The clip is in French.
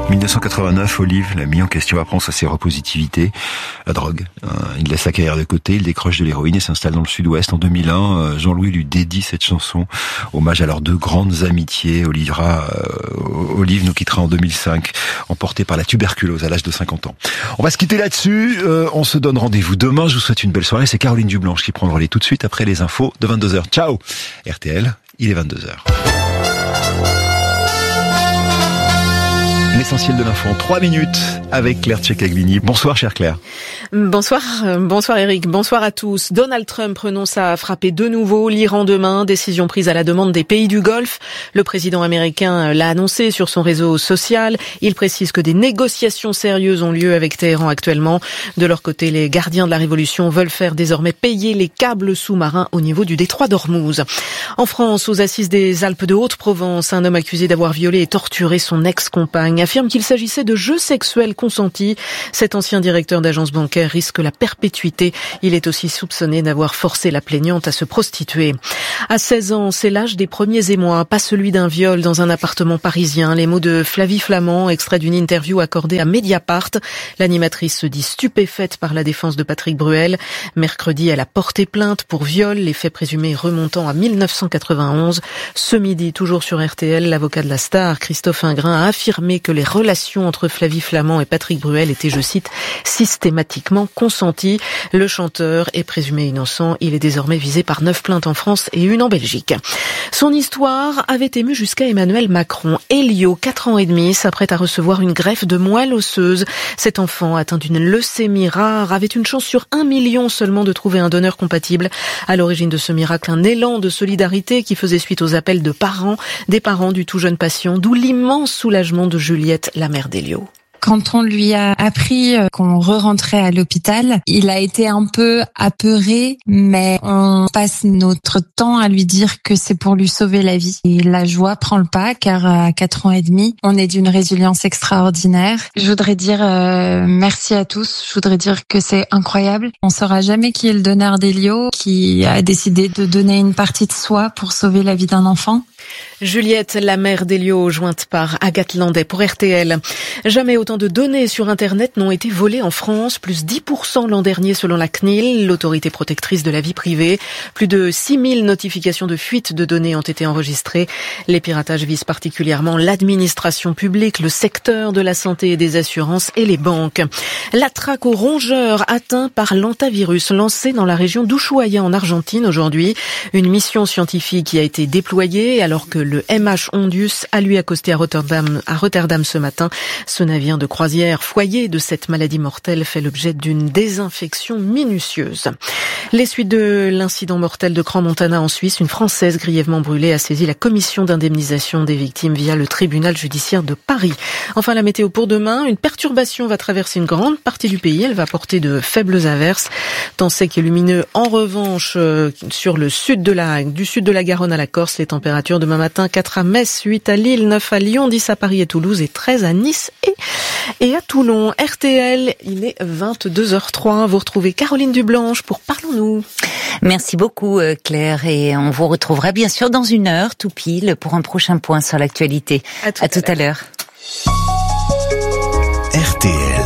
1989, Olive l'a mis en question après sa séropositivité à drogue. Il laisse sa carrière de côté, il décroche de l'héroïne et s'installe dans le sud-ouest. En 2001, Jean-Louis lui dédie cette chanson, hommage à leurs deux grandes amitiés. Olive nous quittera en 2005, emportée par la tuberculose à l'âge de 50 ans. On va se quitter là-dessus, on se donne rendez-vous demain. Je vous souhaite une belle soirée. C'est Caroline Dublanche qui prend le relais tout de suite après les infos de 22h. Ciao RTL, il est 22h. L'essentiel de l'info en 3 minutes avec Claire Tchekaglini. Bonsoir chère Claire. Bonsoir Eric, bonsoir à tous. Donald Trump renonce à frapper de nouveau l'Iran demain, décision prise à la demande des pays du Golfe. Le président américain l'a annoncé sur son réseau social. Il précise que des négociations sérieuses ont lieu avec Téhéran actuellement. De leur côté, les gardiens de la révolution veulent faire désormais payer les câbles sous-marins au niveau du détroit d'Ormuz. En France, aux assises des Alpes de Haute-Provence, un homme accusé d'avoir violé et torturé son ex-compagne affirme qu'il s'agissait de jeux sexuels consentis. Cet ancien directeur d'agence bancaire risque la perpétuité. Il est aussi soupçonné d'avoir forcé la plaignante à se prostituer. À 16 ans, c'est l'âge des premiers émois, pas celui d'un viol dans un appartement parisien. Les mots de Flavie Flament, extrait d'une interview accordée à Mediapart. L'animatrice se dit stupéfaite par la défense de Patrick Bruel. Mercredi, elle a porté plainte pour viol, les faits présumés remontant à 1991. Ce midi, toujours sur RTL, l'avocat de la star, Christophe Ingrin, a affirmé que les relations entre Flavie Flament et Patrick Bruel étaient, je cite, systématiquement consenties. Le chanteur est présumé innocent. Il est désormais visé par 9 plaintes en France et 1 en Belgique. Son histoire avait ému jusqu'à Emmanuel Macron. Elio, 4 ans et demi, s'apprête à recevoir une greffe de moelle osseuse. Cet enfant, atteint d'une leucémie rare, avait une chance sur 1 million seulement de trouver un donneur compatible. À l'origine de ce miracle, un élan de solidarité qui faisait suite aux appels de des parents du tout jeune patient, d'où l'immense soulagement de Juliette, la mère d'Elio. Quand on lui a appris qu'on re-rentrait à l'hôpital, il a été un peu apeuré, mais on passe notre temps à lui dire que c'est pour lui sauver la vie. Et la joie prend le pas, car à 4 ans et demi, on est d'une résilience extraordinaire. Je voudrais dire merci à tous. Je voudrais dire que c'est incroyable. On saura jamais qui est le donneur d'Elio, qui a décidé de donner une partie de soi pour sauver la vie d'un enfant. Juliette, la mère d'Elio, jointe par Agathe Landais pour RTL. Jamais autant de données sur Internet n'ont été volées en France, plus 10% l'an dernier selon la CNIL, l'autorité protectrice de la vie privée. Plus de 6000 notifications de fuite de données ont été enregistrées. Les piratages visent particulièrement l'administration publique, le secteur de la santé et des assurances et les banques. La traque aux rongeurs atteints par l'hantavirus lancée dans la région d'Ushuaia en Argentine aujourd'hui. Une mission scientifique qui a été déployée alors que le MH Ondius a lui accosté à Rotterdam ce matin. Ce navire de croisière foyer de cette maladie mortelle fait l'objet d'une désinfection minutieuse. Les suites de l'incident mortel de Crans-Montana en Suisse, une Française grièvement brûlée a saisi la commission d'indemnisation des victimes via le tribunal judiciaire de Paris. Enfin, la météo pour demain, une perturbation va traverser une grande partie du pays. Elle va porter de faibles averses. Temps sec et lumineux en revanche sur le du sud de la Garonne à la Corse. Les températures demain matin 4 à Metz, 8 à Lille, 9 à Lyon, 10 à Paris et Toulouse et 13 à Nice et à Toulon. RTL, il est 22h03. Vous retrouvez Caroline Dublanche pour Parlons-nous. Merci beaucoup Claire, et on vous retrouvera bien sûr dans 1 heure tout pile pour un prochain point sur l'actualité. À tout à l'heure. RTL.